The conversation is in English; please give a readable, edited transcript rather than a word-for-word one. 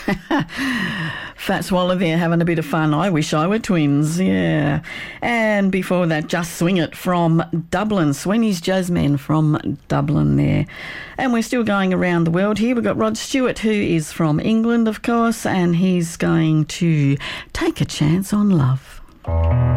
Fat Swallow there having a bit of fun. I wish I were twins, yeah. And before that, Just Swing It from Dublin. Sweeney's Jazzmen from Dublin there. And we're still going around the world here. We've got Rod Stewart, who is from England, of course, and he's going to Take a Chance on Love.